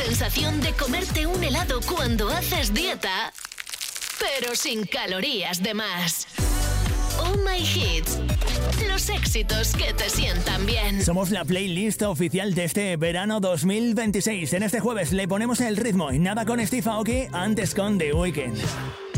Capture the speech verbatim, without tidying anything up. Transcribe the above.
sensación de comerte un helado cuando haces dieta, pero sin calorías de más. Oh My Hits. Los éxitos que te sientan bien. Somos la playlist oficial de este verano dos mil veintiséis. En este jueves le ponemos el ritmo y nada con Steve Aoki, antes con The Weeknd.